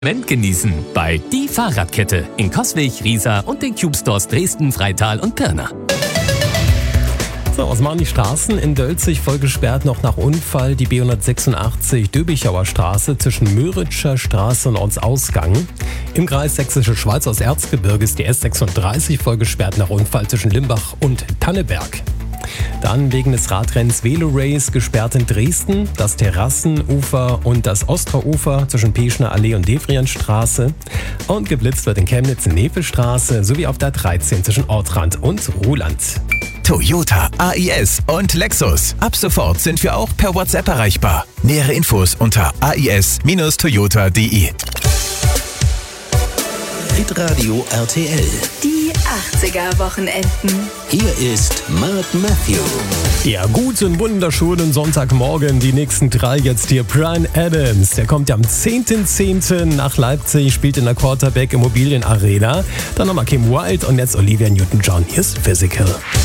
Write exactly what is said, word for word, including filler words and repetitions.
Moment genießen bei Die Fahrradkette in Coswig, Riesa und den Cube Stores Dresden, Freital und Pirna. So, was machen die Straßen? In Dölzig voll gesperrt noch nach Unfall die B hundertsechsundachtzig Döbichauer Straße zwischen Müritscher Straße und Ortsausgang. Im Kreis Sächsische Schweiz aus Erzgebirge ist die S sechsunddreißig voll gesperrt nach Unfall zwischen Limbach und Tanneberg. Dann wegen des Radrennens Velo Race gesperrt in Dresden das Terrassenufer und das Ostraufer zwischen Peschner Allee und Devrienstraße. Und geblitzt wird in Chemnitz in Nefelstraße sowie auf der dreizehn zwischen Ortrand und Ruhland. Toyota, A I S und Lexus. Ab sofort sind wir auch per WhatsApp erreichbar. Nähere Infos unter a i s Bindestrich toyota punkt d e. Hitradio R T L. Die achtziger-Wochenenden. Hier ist Mark Matthew. Ja, guten, wunderschönen Sonntagmorgen. Die nächsten drei jetzt hier. Bryan Adams, der kommt ja am zehnten zehnten nach Leipzig, spielt in der Quarterback Immobilien Arena. Dann nochmal Kim Wilde und jetzt Olivia Newton-John. Hier ist Physical.